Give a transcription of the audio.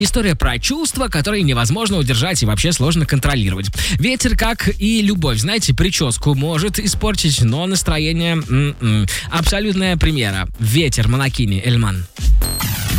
История про чувства, которые невозможно удержать и вообще сложно контролировать. Ветер, как и любовь, знаете, прическу может испортить, но настроение... Абсолютная премьера. Ветер, Монокини, Эльман.